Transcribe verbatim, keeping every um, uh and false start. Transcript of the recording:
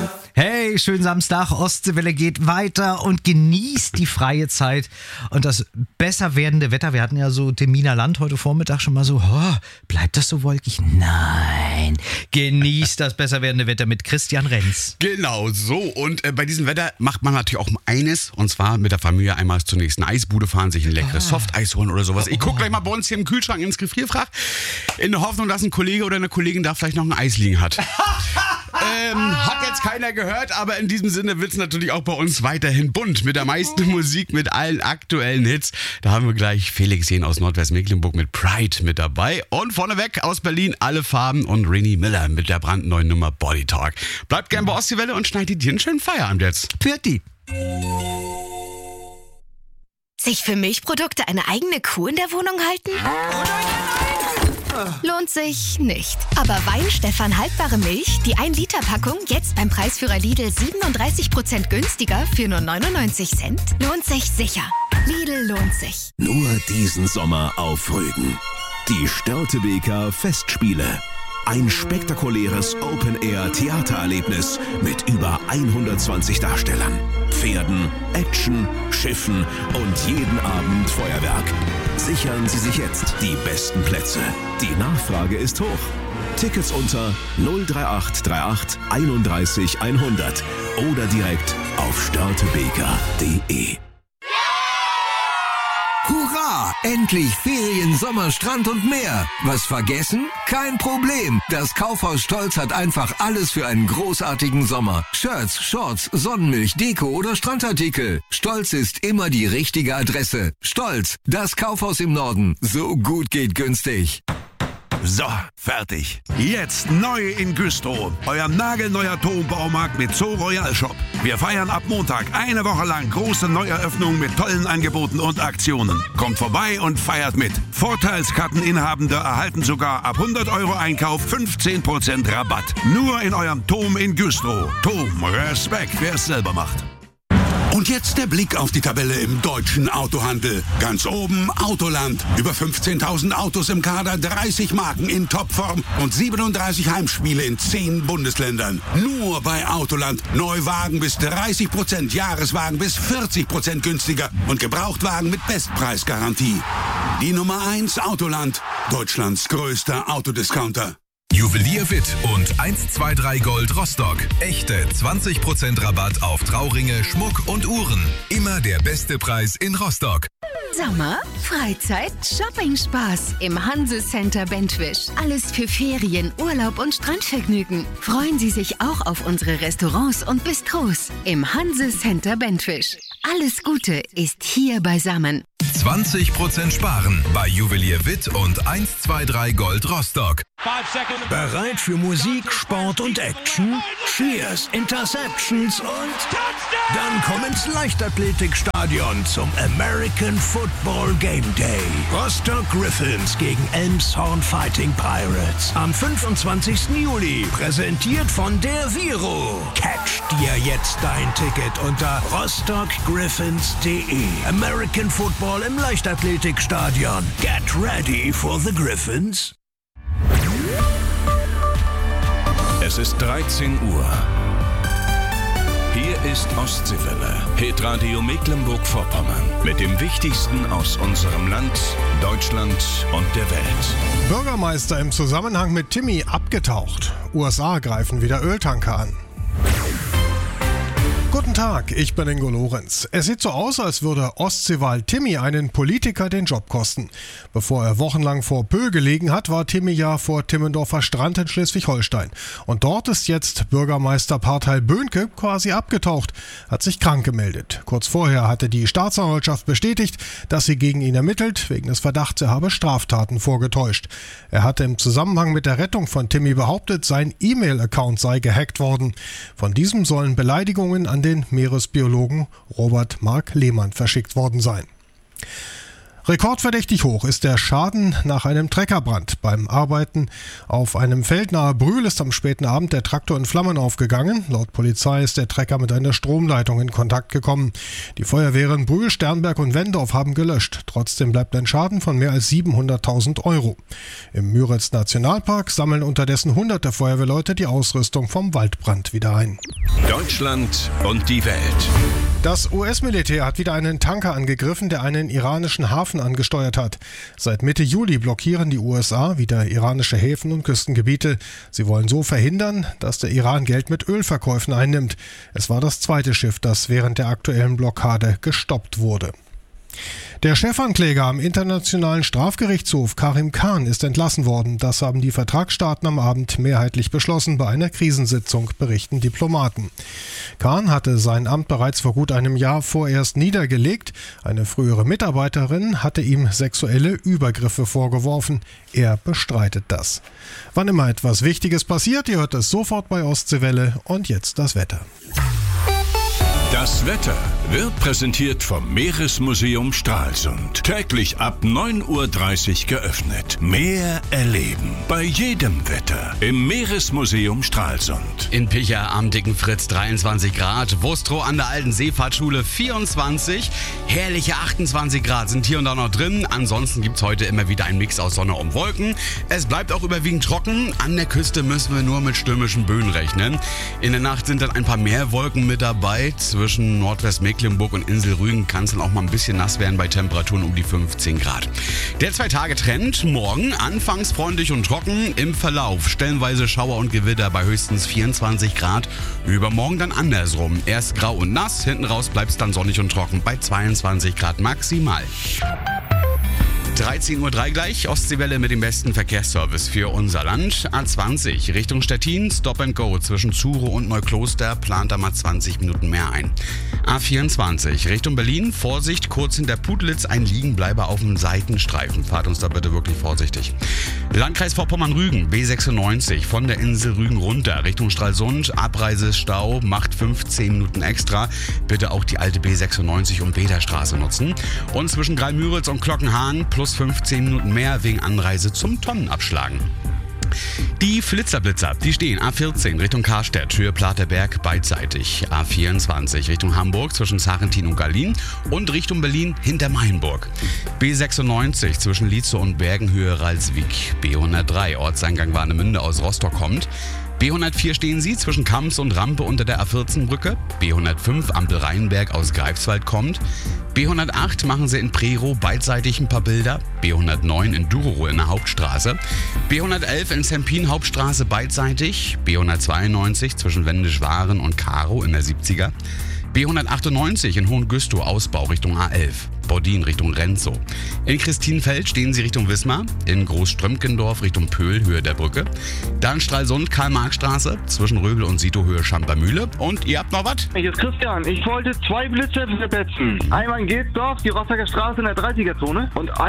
Hey, schönen Samstag, Ostseewelle geht weiter und genießt die freie Zeit und das besser werdende Wetter. Wir hatten ja so Deminer Land heute Vormittag schon mal so, oh, bleibt das so wolkig? Nein, genießt das besser werdende Wetter mit Christian Renz. Genau so, und äh, bei diesem Wetter macht man natürlich auch eines, und zwar mit der Familie einmal zur nächsten Eisbude fahren, sich ein leckeres ah. Softeis holen oder sowas. Ich gucke gleich mal bei uns hier im Kühlschrank ins Gefrierfach, in der Hoffnung, dass ein Kollege oder eine Kollegin da vielleicht noch ein Eis liegen hat. Ähm, hat jetzt keiner gehört, aber in diesem Sinne wird's natürlich auch bei uns weiterhin bunt mit der meisten Musik, mit allen aktuellen Hits. Da haben wir gleich Felix Jähn aus Nordwestmecklenburg mit Pride mit dabei. Und vorneweg aus Berlin Alle Farben und Rennie Miller mit der brandneuen Nummer Body Talk. Bleibt gern bei Ostseewelle und schneidet dir einen schönen Feierabend jetzt. Pfirti. Sich für Milchprodukte eine eigene Kuh in der Wohnung halten? Lohnt sich nicht. Aber Weinstefan haltbare Milch, die ein Liter Packung, jetzt beim Preisführer Lidl siebenunddreißig Prozent günstiger für nur neunundneunzig Cent, lohnt sich sicher. Lidl lohnt sich. Nur diesen Sommer auf Rügen. Die Störtebeker Festspiele. Ein spektakuläres Open-Air-Theatererlebnis mit über hundertzwanzig Darstellern, Pferden, Action, Schiffen und jeden Abend Feuerwerk. Sichern Sie sich jetzt die besten Plätze. Die Nachfrage ist hoch. Tickets unter null drei acht drei acht einunddreißig hundert oder direkt auf störtebeker punkt de. Hurra! Endlich Ferien, Sommer, Strand und mehr. Was vergessen? Kein Problem. Das Kaufhaus Stolz hat einfach alles für einen großartigen Sommer. Shirts, Shorts, Sonnenmilch, Deko oder Strandartikel. Stolz ist immer die richtige Adresse. Stolz, das Kaufhaus im Norden. So gut geht günstig. So, fertig. Jetzt neu in Güstrow. Euer nagelneuer Turmbaumarkt mit Zoo Royal Shop. Wir feiern ab Montag eine Woche lang große Neueröffnungen mit tollen Angeboten und Aktionen. Kommt vorbei und feiert mit. Vorteilskarteninhabende erhalten sogar ab hundert Euro Einkauf fünfzehn Prozent Rabatt. Nur in eurem Turm in Güstrow. Turm, Respekt, wer es selber macht. Und jetzt der Blick auf die Tabelle im deutschen Autohandel. Ganz oben Autoland. Über fünfzehntausend Autos im Kader, dreißig Marken in Topform und siebenunddreißig Heimspiele in zehn Bundesländern. Nur bei Autoland. Neuwagen bis dreißig Prozent, Jahreswagen bis vierzig Prozent günstiger und Gebrauchtwagen mit Bestpreisgarantie. Die Nummer eins Autoland. Deutschlands größter Autodiscounter. Juwelier Witt und eins zwei drei Gold Rostock. Echte zwanzig Prozent Rabatt auf Trauringe, Schmuck und Uhren. Immer der beste Preis in Rostock. Sommer, Freizeit, Shopping-Spaß im Hanse Center Bentwisch. Alles für Ferien, Urlaub und Strandvergnügen. Freuen Sie sich auch auf unsere Restaurants und Bistros im Hanse Center Bentwisch. Alles Gute ist hier beisammen. zwanzig Prozent sparen bei Juwelier Witt und eins zwei drei Gold Rostock. Bereit für Musik, Sport und Action? Cheers, Interceptions und dann komm ins Leichtathletikstadion zum American Football Game Day. Rostock Griffins gegen Elmshorn Fighting Pirates am fünfundzwanzigsten Juli. Präsentiert von der Viro. Catch dir jetzt dein Ticket unter rostock griffins punkt de. American Football im Leichtathletikstadion. Get ready for the Griffins. Es ist dreizehn Uhr. Hier ist Ostseewelle, Hitradio Mecklenburg-Vorpommern. Mit dem Wichtigsten aus unserem Land, Deutschland und der Welt. Bürgermeister im Zusammenhang mit Timmy abgetaucht. U S A greifen wieder Öltanker an. Guten Tag, ich bin Ingo Lorenz. Es sieht so aus, als würde Ostseewahl Timmy einen Politiker den Job kosten. Bevor er wochenlang vor Pö gelegen hat, war Timmy ja vor Timmendorfer Strand in Schleswig-Holstein. Und dort ist jetzt Bürgermeister Parteil Böhnke quasi abgetaucht, hat sich krank gemeldet. Kurz vorher hatte die Staatsanwaltschaft bestätigt, dass sie gegen ihn ermittelt, wegen des Verdachts, er habe Straftaten vorgetäuscht. Er hatte im Zusammenhang mit der Rettung von Timmy behauptet, sein E-Mail-Account sei gehackt worden. Von diesem sollen Beleidigungen an den Meeresbiologen Robert Mark Lehmann verschickt worden sein. Rekordverdächtig hoch ist der Schaden nach einem Treckerbrand. Beim Arbeiten auf einem Feld nahe Brühl ist am späten Abend der Traktor in Flammen aufgegangen. Laut Polizei ist der Trecker mit einer Stromleitung in Kontakt gekommen. Die Feuerwehren Brühl, Sternberg und Wendorf haben gelöscht. Trotzdem bleibt ein Schaden von mehr als siebenhunderttausend Euro. Im Müritz Nationalpark sammeln unterdessen hunderte Feuerwehrleute die Ausrüstung vom Waldbrand wieder ein. Deutschland und die Welt. Das U S-Militär hat wieder einen Tanker angegriffen, der einen iranischen Hafen angesteuert hat. Seit Mitte Juli blockieren die U S A wieder iranische Häfen und Küstengebiete. Sie wollen so verhindern, dass der Iran Geld mit Ölverkäufen einnimmt. Es war das zweite Schiff, das während der aktuellen Blockade gestoppt wurde. Der Chefankläger am Internationalen Strafgerichtshof, Karim Khan, ist entlassen worden. Das haben die Vertragsstaaten am Abend mehrheitlich beschlossen bei einer Krisensitzung, berichten Diplomaten. Khan hatte sein Amt bereits vor gut einem Jahr vorerst niedergelegt. Eine frühere Mitarbeiterin hatte ihm sexuelle Übergriffe vorgeworfen. Er bestreitet das. Wann immer etwas Wichtiges passiert, ihr hört es sofort bei Ostseewelle. Und jetzt das Wetter. Das Wetter wird präsentiert vom Meeresmuseum Stralsund. Täglich ab neun Uhr dreißig geöffnet. Meer erleben. Bei jedem Wetter. Im Meeresmuseum Stralsund. In Picha am Dicken Fritz dreiundzwanzig Grad. Wustrow an der Alten Seefahrtschule vierundzwanzig. Herrliche achtundzwanzig Grad sind hier und da noch drin. Ansonsten gibt es heute immer wieder einen Mix aus Sonne und Wolken. Es bleibt auch überwiegend trocken. An der Küste müssen wir nur mit stürmischen Böen rechnen. In der Nacht sind dann ein paar mehr Wolken mit dabei. Zwischen Nordwestmecklenburg und Insel Rügen kann es dann auch mal ein bisschen nass werden bei Temperaturen um die fünfzehn Grad. Der Zwei-Tage-Trend: morgen anfangs freundlich und trocken, im Verlauf stellenweise Schauer und Gewitter bei höchstens vierundzwanzig Grad. Übermorgen dann andersrum. Erst grau und nass, hinten raus bleibt es dann sonnig und trocken bei zweiundzwanzig Grad maximal. dreizehn Uhr drei gleich, Ostseewelle mit dem besten Verkehrsservice für unser Land. A zwanzig Richtung Stettin, Stop and Go zwischen Zuro und Neukloster, plant da mal zwanzig Minuten mehr ein. A vierundzwanzig Richtung Berlin, Vorsicht, kurz hinter Putlitz, ein Liegenbleiber auf dem Seitenstreifen. Fahrt uns da bitte wirklich vorsichtig. Landkreis Vorpommern-Rügen, B sechsundneunzig, von der Insel Rügen runter Richtung Stralsund, Abreisestau, macht fünfzehn Minuten extra. Bitte auch die alte B sechsundneunzig und Bederstraße nutzen. Und zwischen Greimüritz und Glockenhahn plus fünfzehn Minuten mehr wegen Anreise zum Tonnenabschlagen. Die Flitzerblitzer, die stehen A vierzehn Richtung Karstedt, Höhe Platerberg beidseitig. A vierundzwanzig Richtung Hamburg zwischen Sarentin und Gallien und Richtung Berlin hinter Mainburg. B sechsundneunzig zwischen Lietzow und Bergen, Höhe Ralswiek. B hundertdrei Ortseingang Warnemünde aus Rostock kommt. B hundertvier stehen Sie zwischen Kamps und Rampe unter der A vierzehn Brücke. B hundertfünf Ampel Rheinberg aus Greifswald kommt. B hundertacht machen Sie in Prerow beidseitig ein paar Bilder. B hundertneun in Durow in der Hauptstraße. B hundertelf in Sempin Hauptstraße beidseitig. B hundertzweiundneunzig zwischen Wendisch-Waren und Karow in der siebziger. B hundertachtundneunzig in Hohengüstow Ausbau Richtung A elf. Bordin Richtung Renzow. In Christinfeld stehen Sie Richtung Wismar. In Großströmkendorf Richtung Pöhl, Höhe der Brücke. Dann Stralsund, Karl-Marx-Straße, zwischen Röbel und Sito, Höhe Schampermühle. Und ihr habt noch was? Hier ist Christian. Ich wollte zwei Blitze verpetzen. Einmal in Gelsdorf, die Rostocker Straße in der dreißiger Zone und